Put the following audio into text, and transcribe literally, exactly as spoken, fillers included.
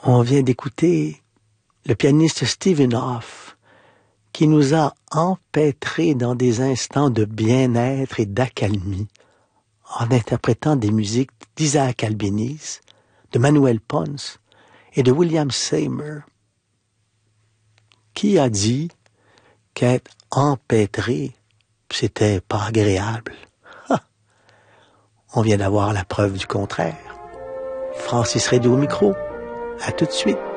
On vient d'écouter le pianiste Stephen Hoff, qui nous a empêtrés dans des instants de bien-être et d'accalmie, en interprétant des musiques d'Isaac Albéniz, de Manuel Pons et de William Seymour. Qui a dit qu'être empêtré, c'était pas agréable? Ha! On vient d'avoir la preuve du contraire. Francis Redé au micro. À tout de suite.